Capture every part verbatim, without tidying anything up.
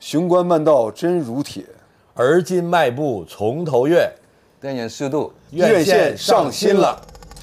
雄关漫道真如铁， 而今迈步从头越， 电影速度院线上新了。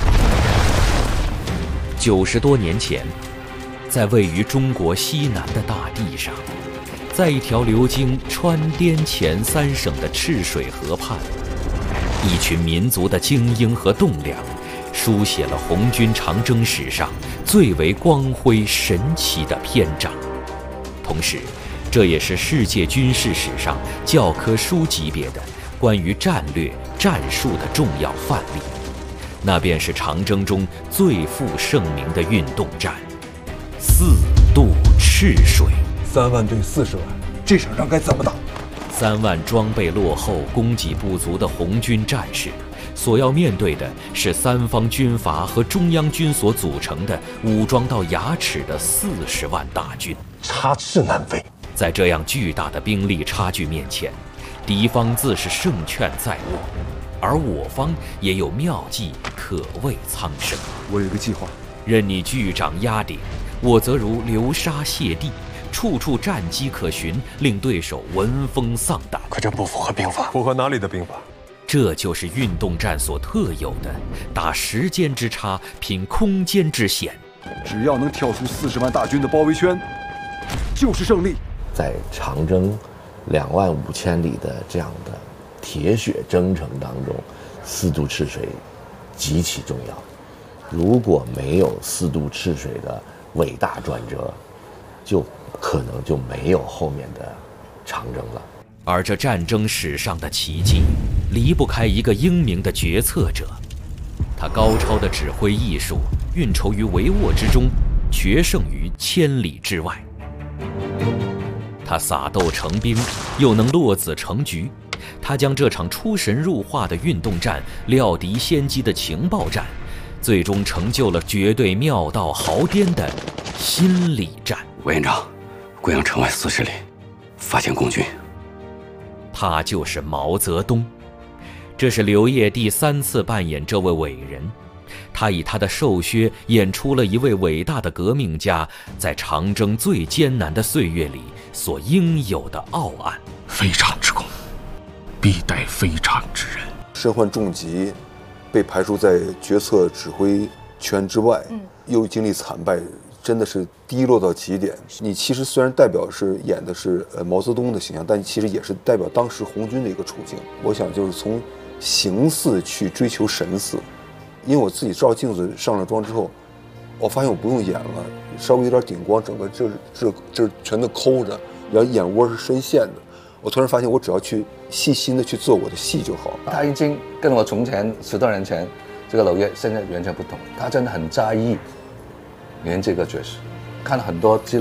九十多年前，在位于中国西南的大地上，在一条流经川滇黔三省的赤水河畔，一群民族的精英和栋梁，书写了红军长征史上最为光辉神奇的篇章。同时，这也是世界军事史上教科书级别的关于战略战术的重要范例。那便是长征中最负盛名的运动战——四渡赤水。 三万对四十万，这场仗该怎么打？ 三万装备落后、供给不足的红军战士，所要面对的是三方军阀和中央军所组成的武装到牙齿的四十万大军， 插翅难飞。 在这样巨大的兵力差距面前，敌方自是胜券在握，而我方也有妙计可谓苍生。 我有一个计划， 任你巨掌压顶，我则如流沙泻地，处处战机可循，令对手闻风丧胆。 可这不符合兵法。 符合哪里的兵法？ 这就是运动战所特有的打时间之差，拼空间之险。 只要能跳出四十万大军的包围圈，就是胜利。 在长征两万五千里的这样的铁血征程当中，四渡赤水极其重要。如果没有四渡赤水的伟大转折，就可能就没有后面的长征了。 而这战争史上的奇迹，离不开一个英明的决策者。他高超的指挥艺术，运筹于帷幄之中，决胜于千里之外。他撒豆成兵，又能落子成局。他将这场出神入化的运动战，料敌先机的情报战，最终成就了绝对妙道豪颠的心理战。 委员长，贵阳城外四十里，发现共军。 他就是毛泽东。这是刘烨第三次扮演这位伟人。他以他的瘦削演出了一位伟大的革命家在长征最艰难的岁月里所应有的傲岸。 非常之功，必待非常之人。 身患重疾，被排除在决策指挥圈之外，嗯、又经历惨败，真的是低落到极点。你其实虽然代表是演的是呃毛泽东的形象，但其实也是代表当时红军的一个处境。我想就是从形似去追求神似。因为我自己照镜子上了妆之后，我发现我不用演了，稍微有点顶光，整个这这这全都抠着，然后眼窝是深陷的。我突然发现，我只要去细心的去做我的戏就好。 他已经跟我从前十多年前这个娄烨现在完全不同，他真的很在意演这个角色，看了很多资